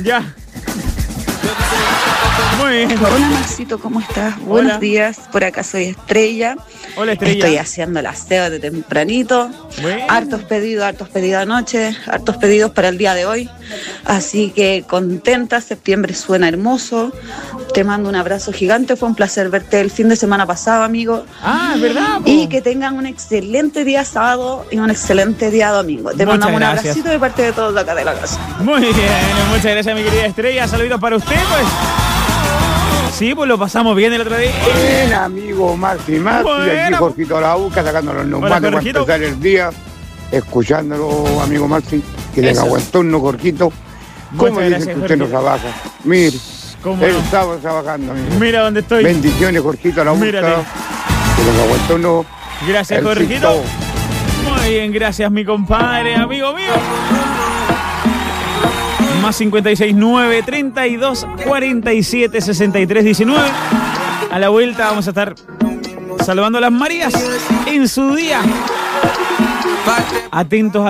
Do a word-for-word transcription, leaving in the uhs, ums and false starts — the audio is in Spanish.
Ya. Muy bien. Hola Maxito, ¿cómo estás? Hola. Buenos días, por acá soy Estrella. Hola Estrella. Estoy haciendo el aseo de tempranito. Bueno. Hartos pedidos, hartos pedidos anoche, hartos pedidos para el día de hoy. Así que contenta, septiembre suena hermoso. Te mando un abrazo gigante, fue un placer verte el fin de semana pasado, amigo. Ah, ¿verdad? Po? Y que tengan un excelente día sábado y un excelente día domingo. Te muchas mandamos gracias. Un abracito de parte de todos de acá de la casa. Muy bien, muchas gracias mi querida Estrella. Saludos para usted, pues. Sí, pues lo pasamos bien el otro día. Bien, amigo Marci, Marci, bueno. Aquí Jorgito a la boca, sacando los neumáticos para empezar el día, escuchándolo, amigo Marci, que tenga buen turno, Jorgito. ¿Cómo dicen gracias, que usted Jorgito. No trabaja? Mire, él no? Estaba trabajando, amigo. Mira dónde estoy. Bendiciones, Jorgito a la boca. Mírate. Que tenga buen turno. Gracias, Jorgito. Muy bien, gracias, mi compadre, amigo mío. Más cincuenta y seis, nueve, treinta y dos, cuarenta y siete, sesenta y tres, diecinueve. A la vuelta vamos a estar saludando a las Marías en su día. Atentos a